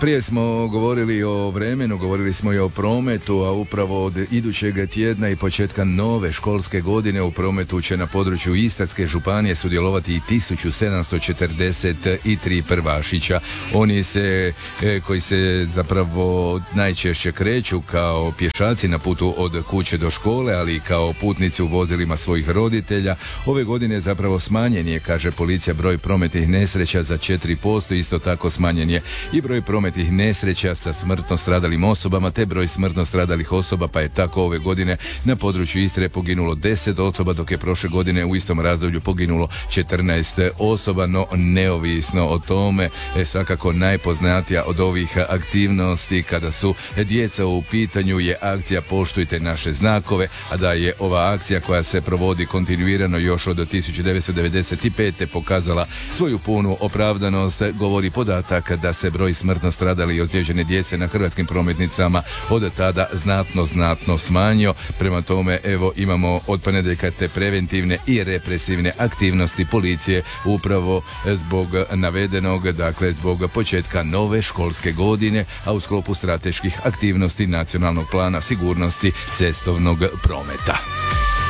Prije smo govorili o vremenu, govorili smo i o prometu, a upravo od idućeg tjedna i početka nove školske godine u prometu će na području Istarske županije sudjelovati i 1743 prvašića. Oni koji se zapravo najčešće kreću kao pješaci na putu od kuće do škole, ali i kao putnici u vozilima svojih roditelja. Ove godine zapravo smanjen je, kaže policija, broj prometnih nesreća za 4%, isto tako smanjen je i broj prometnih nesreća sa smrtno stradalim osobama, te broj smrtno stradalih osoba, pa je tako ove godine na području Istre poginulo 10 osoba, dok je prošle godine u istom razdoblju poginulo 14 osoba, no neovisno o tome, svakako najpoznatija od ovih aktivnosti kada su djeca u pitanju je akcija Poštujte naše znakove, a da je ova akcija koja se provodi kontinuirano još od 1995. pokazala svoju punu opravdanost, govori podatak da se broj smrtno stradali i ozlijeđene djece na hrvatskim prometnicama od tada znatno smanjio. Prema tome, evo, imamo od ponedjeljka te preventivne i represivne aktivnosti policije upravo zbog navedenog, dakle zbog početka nove školske godine, a u sklopu strateških aktivnosti Nacionalnog plana sigurnosti cestovnog prometa.